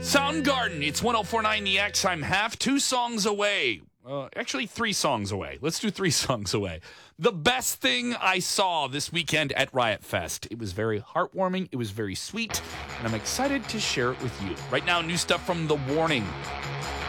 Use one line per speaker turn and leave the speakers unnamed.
Soundgarden, it's 1049 The X. I'm half 2 songs away. Actually, 3 songs away. Let's do 3 songs away. The best thing I saw this weekend at Riot Fest. It was very heartwarming. It was very sweet. And I'm excited to share it with you. Right now, new stuff from The Warning.